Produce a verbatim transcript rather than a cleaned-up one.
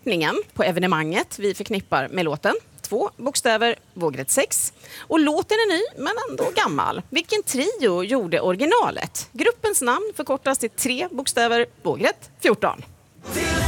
förknippningen på evenemanget vi förknippar med låten. Två bokstäver, vågrätt sex. Och låten är ny, men ändå gammal. Vilken trio gjorde originalet? Gruppens namn förkortas till tre bokstäver, vågrätt fjorton.